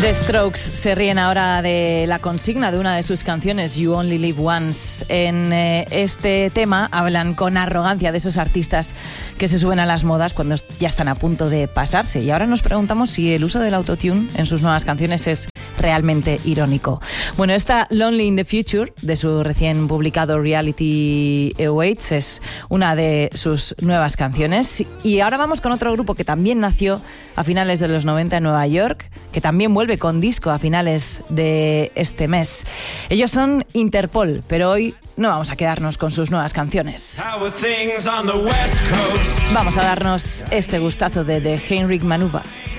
The Strokes se ríen ahora de la consigna de una de sus canciones, You Only Live Once. En este tema hablan con arrogancia de esos artistas que se suben a las modas cuando ya están a punto de pasarse. Y ahora nos preguntamos si el uso del autotune en sus nuevas canciones es realmente irónico. Bueno, esta Lonely in the Future, de su recién publicado Reality Awaits, es una de sus nuevas canciones. Y ahora vamos con otro grupo que también nació a finales de los 90 en Nueva York, que también vuelve con disco a finales de este mes. Ellos son Interpol, pero hoy no vamos a quedarnos con sus nuevas canciones. Vamos a darnos este gustazo de The Heinrich Maneuver.